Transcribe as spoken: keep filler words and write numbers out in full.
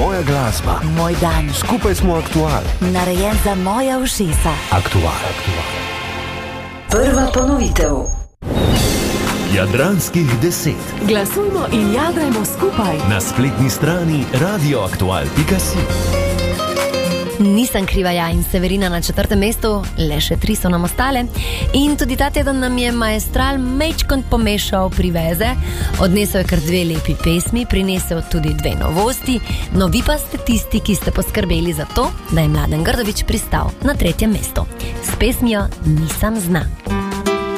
moja glasba. Moj dan. Skupaj smo aktual. Narejen za moja ušesa. Aktual. Prva ponovitev. Jadranskih deset. Glasujmo in jadrajmo skupaj. Na spletni strani radioaktual pika si. Nisem kriva ja in Severina na četrtem mestu, le še tri so nam ostale. In tudi ta teden nam je maestral mečkont pomešal priveze, odnesel je kar dve lepi pesmi, prinesel tudi dve novosti, no vi pa ste tisti, ki ste poskrbeli za to, da je Mladen Grdović pristal na tretjem mestu. S pesmijo Nisem zna.